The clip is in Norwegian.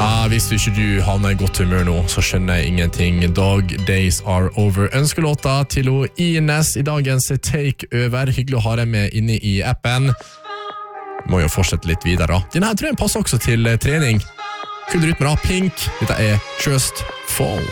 Hvis ikke du havner i godt humør nå, så skjønner jeg ingenting. Dog Days Are Over. Ønskelåta til Ines i dagens Takeover. Hyggelig å ha deg med inne i appen. Må jo fortsette litt videre. Denne her tror jeg passer også til trening. Kul rytme da, Pink. Dette Just Fall.